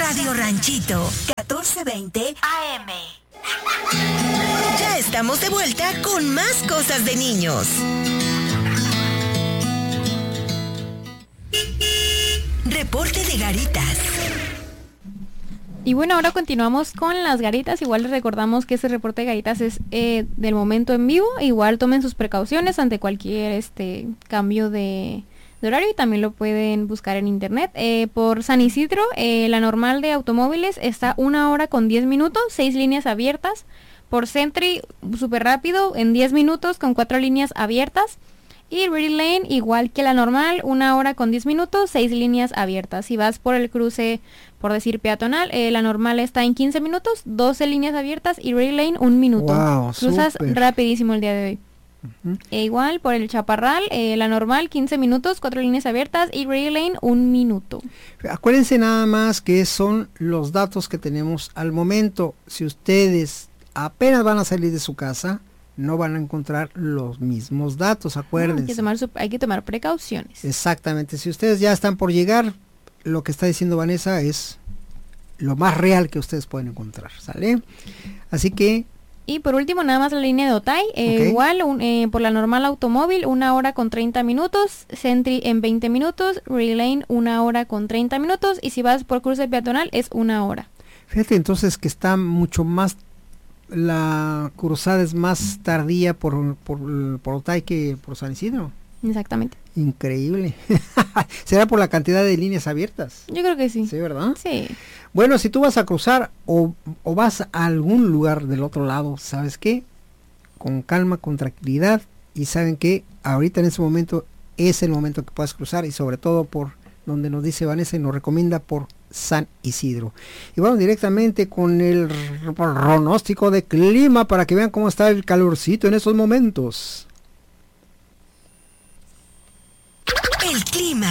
Radio Ranchito, 1420 AM. Ya estamos de vuelta con más cosas de niños. Reporte de garitas. Y bueno, ahora continuamos con las garitas. Igual les recordamos que este reporte de garitas es del momento en vivo. Igual tomen sus precauciones ante cualquier cambio de horario, y también lo pueden buscar en internet. Por San Isidro, la normal de automóviles está 1 hora con 10 minutos, 6 líneas abiertas. Por Sentry, súper rápido, en 10 minutos con 4 líneas abiertas. Y Reedy Lane, igual que la normal, 1 hora con 10 minutos, 6 líneas abiertas. Si vas por el cruce, por decir peatonal, la normal está en 15 minutos, 12 líneas abiertas, y Reedy Lane 1 minuto. Wow, cruzas super rapidísimo el día de hoy. Uh-huh. Igual por el Chaparral, la normal 15 minutos, 4 líneas abiertas, y Reedy Lane 1 minuto. Acuérdense nada más que son los datos que tenemos al momento. Si ustedes apenas van a salir de su casa, no van a encontrar los mismos datos, acuérdense. Hay que tomar precauciones. Exactamente, si ustedes ya están por llegar, lo que está diciendo Vanessa es lo más real que ustedes pueden encontrar, ¿sale? Así que... Y por último, nada más la línea de Otay, Okay. igual por la normal automóvil, 1 hora con 30 minutos, Sentry en 20 minutos, Reedy Lane 1 hora con 30 minutos, y si vas por cruce peatonal es 1 hora. Fíjate entonces que está mucho más, la cruzada es más tardía por Otay que por San Isidro. Exactamente. Increíble. ¿Será por la cantidad de líneas abiertas? Yo creo que sí. Sí, ¿verdad? Sí. Bueno, si tú vas a cruzar o vas a algún lugar del otro lado, ¿sabes qué? Con calma, con tranquilidad, y saben que ahorita en ese momento es el momento que puedas cruzar, y sobre todo por donde nos dice Vanessa y nos recomienda por San Isidro. Y vamos directamente con el pronóstico de clima para que vean cómo está el calorcito en esos momentos. El clima.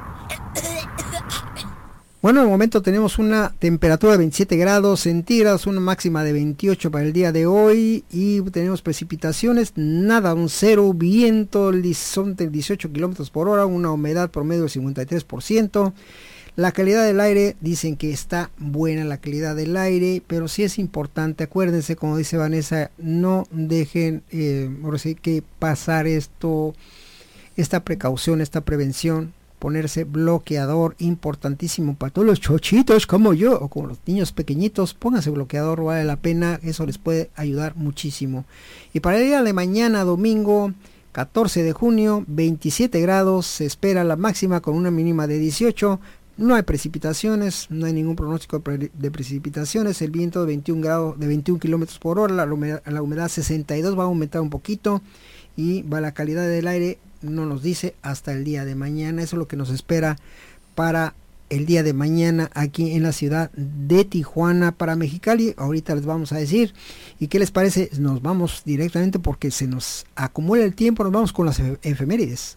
Bueno, en el momento tenemos una temperatura de 27 grados centígrados, una máxima de 28 para el día de hoy, y tenemos precipitaciones, nada, un cero, viento, el horizonte 18 kilómetros por hora, una humedad promedio del 53%. La calidad del aire, dicen que está buena la calidad del aire, pero sí es importante, acuérdense, como dice Vanessa, no dejen, ahora sí que pasar esta precaución, esta prevención. Ponerse bloqueador, importantísimo para todos los chochitos como yo, o como los niños pequeñitos. Pónganse bloqueador, vale la pena, eso les puede ayudar muchísimo. Y para el día de mañana, domingo 14 de junio, 27 grados, se espera la máxima con una mínima de 18. No hay precipitaciones, no hay ningún pronóstico de precipitaciones. El viento de 21 kilómetros por hora, la humedad 62, va a aumentar un poquito, y va la calidad del aire, no nos dice hasta el día de mañana. Eso es lo que nos espera para el día de mañana aquí en la ciudad de Tijuana. Para Mexicali ahorita les vamos a decir. ¿Y qué les parece? Nos vamos directamente, porque se nos acumula el tiempo, nos vamos con las efemérides.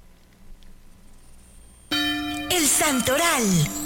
El Santoral.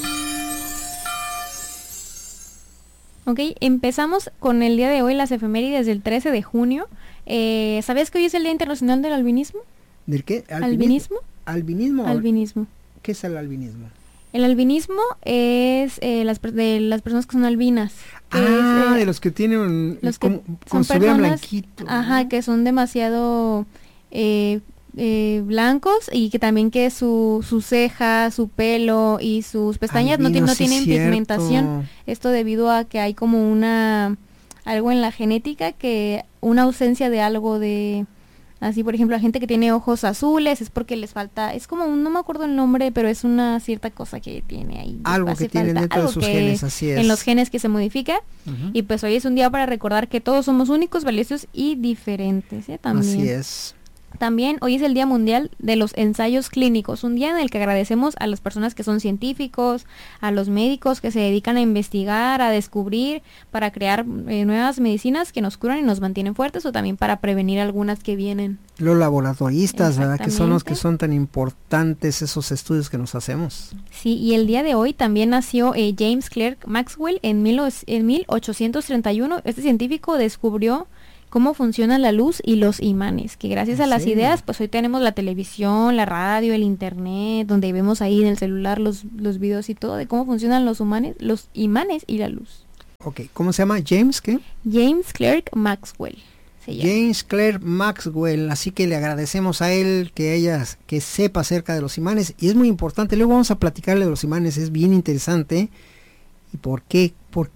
Ok, empezamos con el día de hoy, las efemérides del 13 de junio. ¿Sabías que hoy es el Día Internacional del Albinismo? ¿Del qué? ¿Albinismo? ¿Albinismo? Albinismo. ¿Qué es el albinismo? El albinismo es de las personas que son albinas. Que de los que tienen los que con su vida blanquito. Ajá, que son demasiado blancos, y que también que su ceja, su pelo y sus pestañas no tienen pigmentación. Esto debido a que hay como algo en la genética, que una ausencia de algo de... Así, por ejemplo, la gente que tiene ojos azules es porque les falta, es como, no me acuerdo el nombre, pero es una cierta cosa que tiene ahí. Algo que tiene dentro de sus genes, así es. En los genes que se modifica. Uh-huh. Y pues hoy es un día para recordar que todos somos únicos, valiosos y diferentes, también. Así es. También hoy es el Día Mundial de los Ensayos Clínicos, un día en el que agradecemos a las personas que son científicos, a los médicos que se dedican a investigar, a descubrir, para crear nuevas medicinas que nos curan y nos mantienen fuertes, o también para prevenir algunas que vienen. Los laboratoristas, ¿verdad? Que son los que son tan importantes, esos estudios que nos hacemos. Sí, y el día de hoy también nació James Clerk Maxwell en 1831. Este científico descubrió cómo funciona la luz y los imanes, que gracias a las serio? ideas, pues hoy tenemos la televisión, la radio, el internet, donde vemos ahí en el celular los videos y todo, de cómo funcionan los imanes y la luz. Ok, ¿cómo se llama? ¿James qué? James Clerk Maxwell. James Clerk Maxwell, así que le agradecemos a él que sepa acerca de los imanes, y es muy importante. Luego vamos a platicarle de los imanes, es bien interesante. ¿Y por qué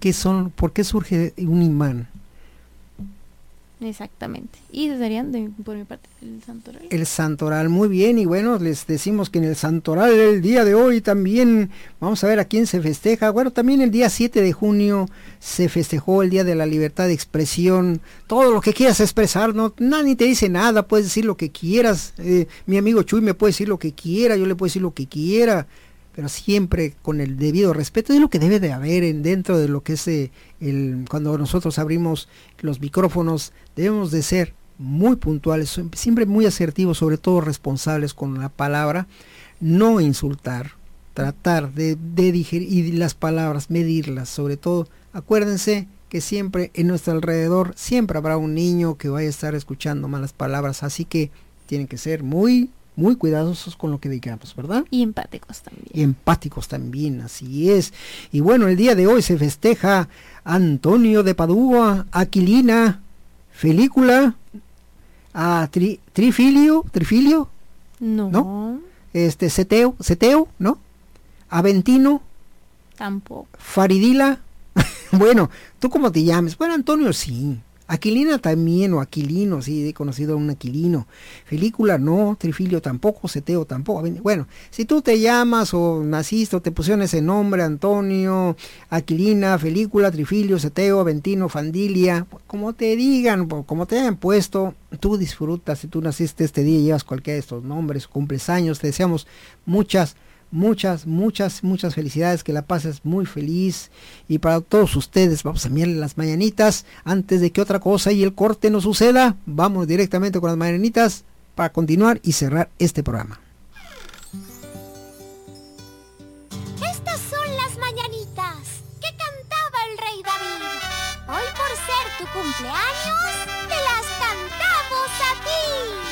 surge un imán? Exactamente. Y serían por mi parte el santoral. El santoral, muy bien. Y bueno, les decimos que en el santoral el día de hoy también vamos a ver a quién se festeja. Bueno, también el día 7 de junio se festejó el Día de la Libertad de Expresión. Todo lo que quieras expresar, nadie te dice nada, puedes decir lo que quieras. Mi amigo Chuy me puede decir lo que quiera, yo le puedo decir lo que quiera, pero siempre con el debido respeto. Es lo que debe de haber dentro de lo que es cuando nosotros abrimos los micrófonos. Debemos de ser muy puntuales, siempre muy asertivos, sobre todo responsables con la palabra, no insultar, tratar de digerir, y las palabras, medirlas. Sobre todo, acuérdense que siempre en nuestro alrededor siempre habrá un niño que vaya a estar escuchando malas palabras, así que tienen que ser muy cuidadosos con lo que digamos, ¿verdad? Y empáticos también. Y empáticos también, así es. Y bueno, el día de hoy se festeja Antonio de Padua, Aquilina, Felícula, Trifilio, ¿no? Ceteo, ¿no? Aventino, tampoco. Faridila. Bueno, ¿tú cómo te llames? Bueno, Antonio sí. Aquilina también, o Aquilino, sí, he conocido a un Aquilino. Felícula no, Trifilio tampoco, Ceteo tampoco. Bueno, si tú te llamas o naciste o te pusieron ese nombre, Antonio, Aquilina, Felícula, Trifilio, Ceteo, Aventino, Fandilia, como te digan, como te hayan puesto, tú disfrutas. Si tú naciste este día y llevas cualquiera de estos nombres, cumples años, te deseamos muchas felicidades, que la pases muy feliz. Y para todos ustedes vamos a enviarle las mañanitas antes de que otra cosa y el corte no suceda. Vamos directamente con las mañanitas para continuar y cerrar este programa. Estas son las mañanitas que cantaba el rey David. Hoy, por ser tu cumpleaños, te las cantamos a ti.